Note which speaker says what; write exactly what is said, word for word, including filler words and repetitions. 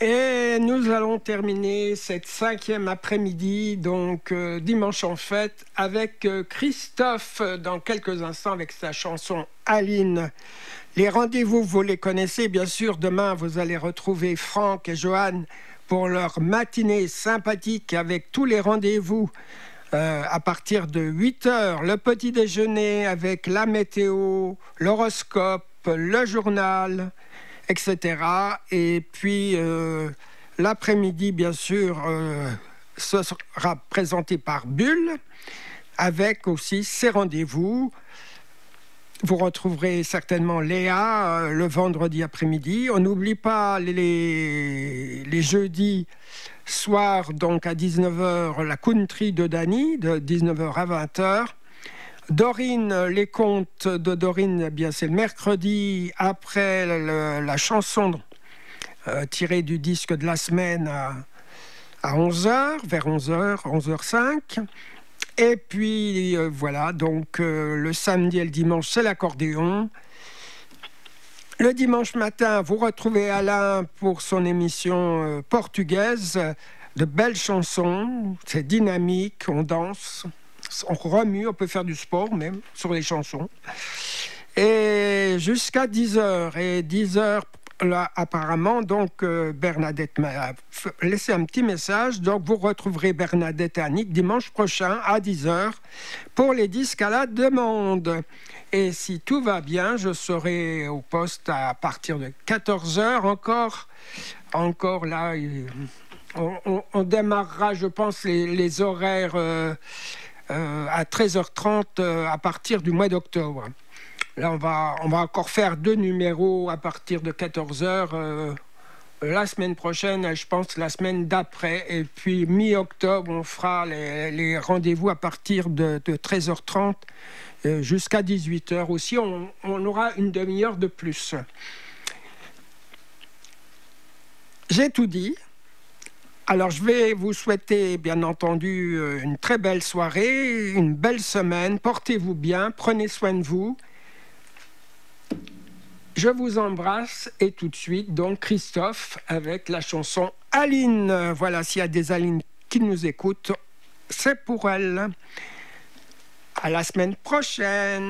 Speaker 1: Et nous allons terminer cette cinquième après-midi, donc euh, dimanche en fête, avec euh, Christophe euh, dans quelques instants avec sa chanson Aline. Les rendez-vous, vous les connaissez bien sûr. Demain, vous allez retrouver Franck et Johan pour leur matinée sympathique avec tous les rendez-vous euh, à partir de huit heures. Le petit déjeuner avec la météo, l'horoscope, le journal, et cetera. Et puis euh, l'après-midi, bien sûr, euh, ce sera présenté par Bulle, avec aussi ses rendez-vous. Vous retrouverez certainement Léa euh, le vendredi après-midi. On n'oublie pas les, les jeudis soirs, donc à dix-neuf heures, la country de Dany, de dix-neuf heures à vingt heures. Dorine, les contes de Dorine, eh bien, c'est le mercredi après le, la chanson euh, tirée du disque de la semaine à, à onze heures, vers onze heures, onze heures cinq. Et puis euh, voilà, donc euh, le samedi et le dimanche, c'est l'accordéon. Le dimanche matin, vous retrouvez Alain pour son émission euh, portugaise, de belles chansons, c'est dynamique, on danse. On remue, on peut faire du sport même sur les chansons. Et jusqu'à dix heures. Et dix heures, là, apparemment, donc euh, Bernadette m'a laissé un petit message. Donc vous retrouverez Bernadette et Annick dimanche prochain à dix heures pour les disques à la demande. Et si tout va bien, je serai au poste à partir de quatorze heures encore. Encore là, on, on, on démarrera, je pense, les, les horaires... Euh, Euh, à treize heures trente euh, à partir du mois d'octobre. Là, on va, on va encore faire deux numéros à partir de quatorze heures euh, la semaine prochaine, et je pense la semaine d'après. Et puis mi-octobre, on fera les, les rendez-vous à partir de, de treize heures trente euh, jusqu'à dix-huit heures aussi. On, on aura une demi-heure de plus. J'ai tout dit. Alors, je vais vous souhaiter, bien entendu, une très belle soirée, une belle semaine. Portez-vous bien, prenez soin de vous. Je vous embrasse et tout de suite, donc, Christophe avec la chanson Aline. Voilà, s'il y a des Alines qui nous écoutent, c'est pour elles. À la semaine prochaine.